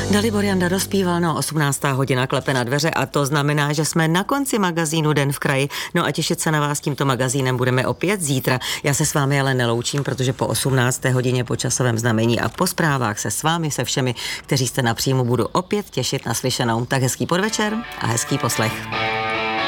Dalibor Janda dospíval, 18. hodina klepe na dveře a to znamená, že jsme na konci magazínu Den v kraji. No a těšit se na vás tímto magazínem budeme opět zítra. Já se s vámi ale neloučím, protože po 18. hodině po časovém znamení a po zprávách se s vámi, se všemi, kteří jste na příjmu, budu opět těšit na slyšenou. Tak hezký podvečer a hezký poslech.